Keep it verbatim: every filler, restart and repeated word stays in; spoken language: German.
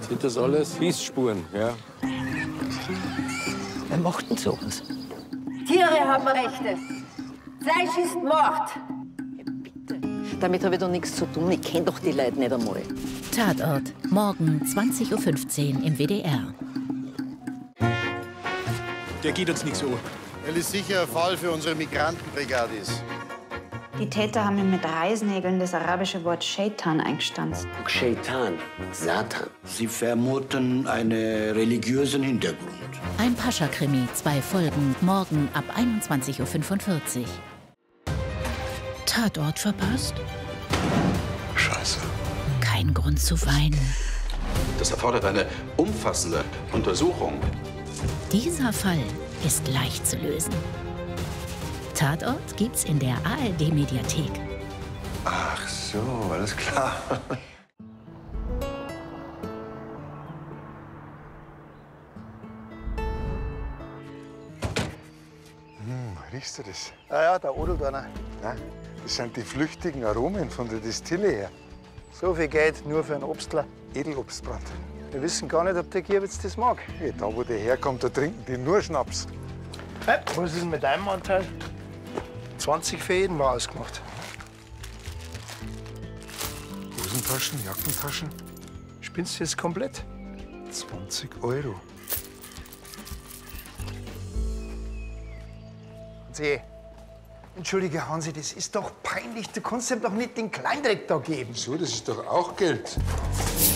Sind das alles Hissspuren, ja? Wer macht denn sowas? Tiere haben Rechte. Fleisch ist Mord. Damit habe ich doch nichts zu tun. Ich kenne doch die Leute nicht einmal. Tatort, morgen zwanzig Uhr fünfzehn im W D R. Der geht uns nichts so. Weil es sicher ein Fall für unsere Migrantenbrigade ist. Die Täter haben ihm mit Reißnägeln das arabische Wort Shaitan eingestanzt. Shaitan, Satan. Sie vermuten einen religiösen Hintergrund. Ein Pascha-Krimi, zwei Folgen, morgen ab einundzwanzig Uhr fünfundvierzig. Tatort verpasst? Scheiße. Kein Grund zu weinen. Das erfordert eine umfassende Untersuchung. Dieser Fall ist leicht zu lösen. Tatort gibt's in der A R D-Mediathek. Ach so, alles klar. Hm, riechst du das? Ja, ja, da odelt einer. Ja, das sind die flüchtigen Aromen von der Destille her. So viel Geld nur für einen Obstler. Edelobstbrand. Wir wissen gar nicht, ob der Gierwitz das mag. Ja, da, wo der herkommt, da trinken die nur Schnaps. Hey, was ist denn mit deinem Anteil? zwanzig für jeden war ausgemacht. Hosentaschen, Jackentaschen, Spinnst du jetzt komplett? zwanzig Euro. Hansi, entschuldige Hansi, das ist doch peinlich. Du kannst ihm doch nicht den Kleindreck da geben. So, das ist doch auch Geld.